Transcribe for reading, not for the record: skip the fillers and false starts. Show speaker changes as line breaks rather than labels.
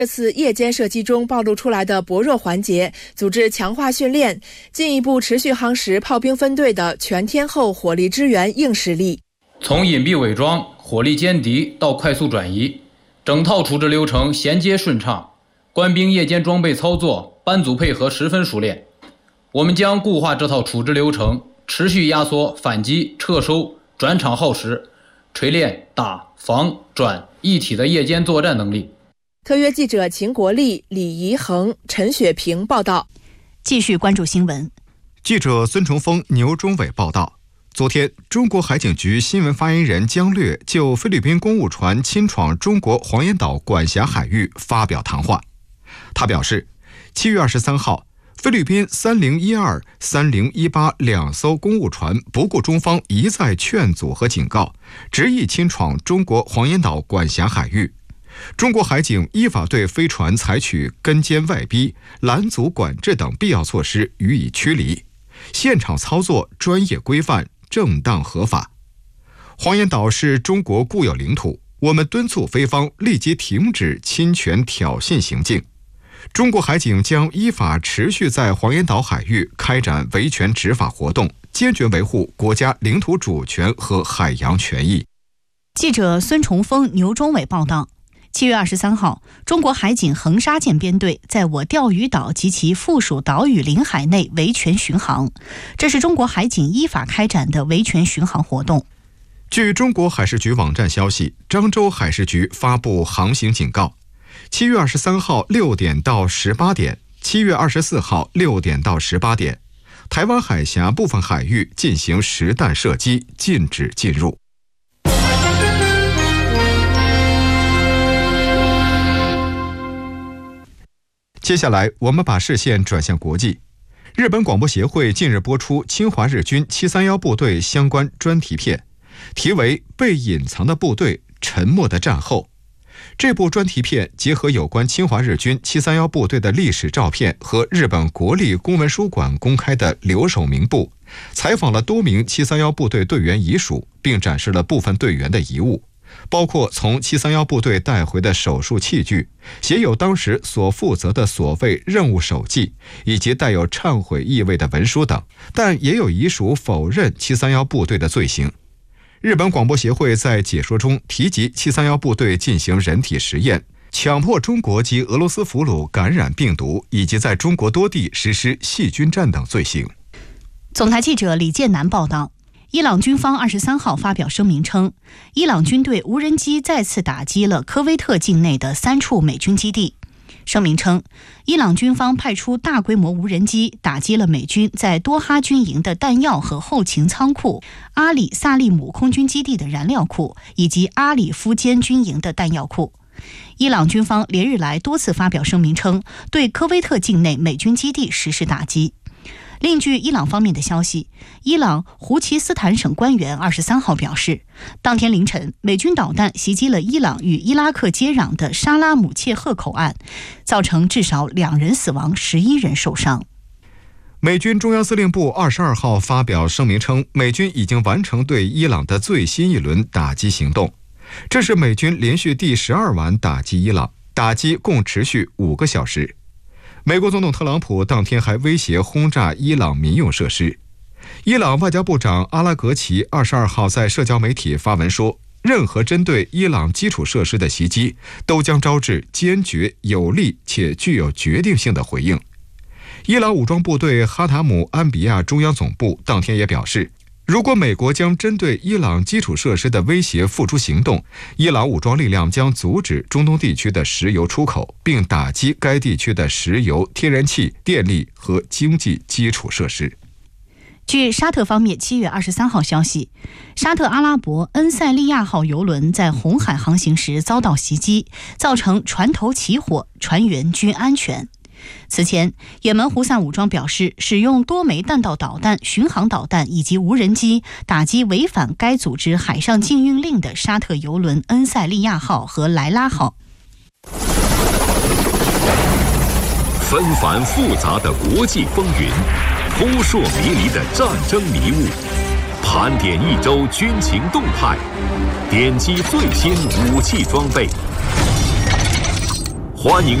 这次夜间射击中暴露出来的薄弱环节，组织强化训练，进一步持续夯实炮兵分队的全天候火力支援硬实力。
从隐蔽伪装、火力歼敌到快速转移，整套处置流程衔接顺畅，官兵夜间装备操作、班组配合十分熟练。我们将固化这套处置流程，持续压缩反击、撤收、转场耗时，锤炼打、防、转一体的夜间作战能力。
特约记者秦国立、李怡恒、陈雪平报道。
继续关注新闻。
记者孙崇峰、牛忠伟报道。昨天，中国海警局新闻发言人姜略就菲律宾公务船侵闯中国黄岩岛管辖海域发表谈话。他表示，7月23号，菲律宾3012、3018两艘公务船不顾中方一再劝阻和警告，执意侵闯中国黄岩岛管辖海域。中国海警依法对飞船采取跟监外逼、拦阻管制等必要措施予以驱离，现场操作专业规范、正当合法。黄岩岛是中国固有领土，我们敦促菲方立即停止侵权挑衅行径。中国海警将依法持续在黄岩岛海域开展维权执法活动，坚决维护国家领土主权和海洋权益。
记者孙崇峰、牛忠伟报道。7月23号，中国海警横沙舰编队在我钓鱼岛及其附属岛屿领海内维权巡航，这是中国海警依法开展的维权巡航活动。
据中国海事局网站消息，漳州海事局发布航行警告：7月23号6点到18点，7月24号6点到18点，台湾海峡部分海域进行实弹射击，禁止进入。接下来，我们把视线转向国际。日本广播协会近日播出侵华日军731部队相关专题片，题为《被隐藏的部队：沉默的战后》。这部专题片结合有关侵华日军731部队的历史照片和日本国立公文书馆公开的留守名簿，采访了多名731部队队员遗属，并展示了部分队员的遗物，包括从731部队带回的手术器具，写有当时所负责的所谓任务手记，以及带有忏悔意味的文书等，但也有遗属否认731部队的罪行。日本广播协会在解说中提及731部队进行人体实验，强迫中国及俄罗斯俘虏感染病毒，以及在中国多地实施细菌战等罪行。
总台记者李建南报道。伊朗军方23号发表声明称，伊朗军队无人机再次打击了科威特境内的3处美军基地。声明称，伊朗军方派出大规模无人机打击了美军在多哈军营的弹药和后勤仓库、阿里萨利姆空军基地的燃料库以及阿里夫坚军营的弹药库。伊朗军方连日来多次发表声明称，对科威特境内美军基地实施打击。另据伊朗方面的消息，伊朗胡奇斯坦省官员23号表示，当天凌晨，美军导弹袭击了伊朗与伊拉克接壤的沙拉姆切赫口岸，造成至少2人死亡，11人受伤。
美军中央司令部22号发表声明称，美军已经完成对伊朗的最新一轮打击行动，这是美军连续第12晚打击伊朗，打击共持续5个小时。美国总统特朗普当天还威胁轰炸伊朗民用设施。伊朗外交部长阿拉格齐22号在社交媒体发文说，任何针对伊朗基础设施的袭击都将招致坚决、有力且具有决定性的回应。伊朗武装部队哈塔姆安比亚中央总部当天也表示，如果美国将针对伊朗基础设施的威胁付诸行动，伊朗武装力量将阻止中东地区的石油出口，并打击该地区的石油、天然气、电力和经济基础设施。
据沙特方面7月23号消息，沙特阿拉伯恩塞利亚号邮轮在红海航行时遭到袭击，造成船头起火，船员均安全。此前，也门胡塞武装表示，使用多枚弹道导弹、巡航导弹以及无人机打击违反该组织海上禁运令的沙特邮轮恩塞利亚号和莱拉号。
纷繁复杂的国际风云，扑朔迷离的战争迷雾，盘点一周军情动态，点击最新武器装备。 欢迎